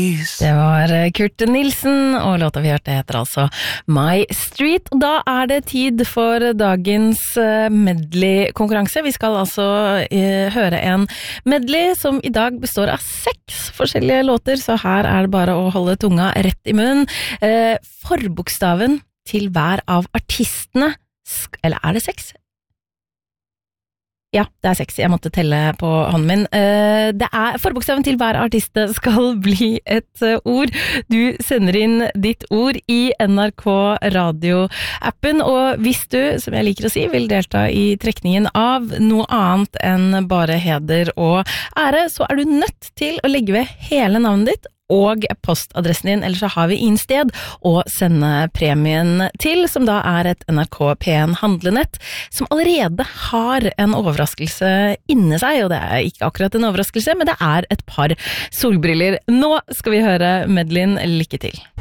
Det var Kurt Nilsen, og låta vi hørte heter altså My Street. Og da det tid for dagens medley-konkurranse. Vi skal altså høre en medley som i dag består av 6 forskjellige låter, så her det bare å holde tunga rett i munnen. Forbokstaven til hver av artistene, eller det 6? Ja, det 6. Jeg måtte telle på hånden min. Forbokstaven til hver artist skal bli et ord. Du sender inn ditt ord i NRK Radio-appen, og hvis du, som jeg liker å si, vil delta i trekningen av noe annet enn bare heder og ære, så du nødt til å legge ved hele navnet ditt og postadressen din, ellers så har vi ingen sted å sende premien til, som da et NRK P1 handlenett, som allerede har en overraskelse inne seg, og det ikke akkurat en overraskelse, men det et par solbriller. Nå skal vi høre medleyen. Lykke til!